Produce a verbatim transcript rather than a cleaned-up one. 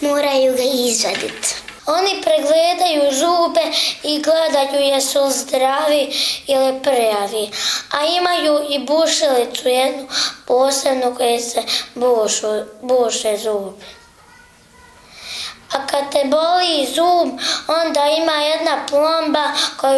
Moraju ga izvaditi. Oni pregledaju zube i gledaju jesu li zdravi ili prljavi, a imaju i bušilicu jednu posebnu koje se bušu, buše zubi. A kad te boli zub, onda ima jedna plomba koju